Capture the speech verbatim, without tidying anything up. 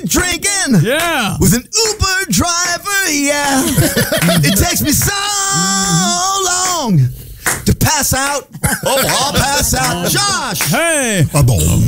drinking. Yeah. With an Uber driver, yeah. It takes me so long to pass out. Oh, I'll pass out. Josh. Hey. A boom.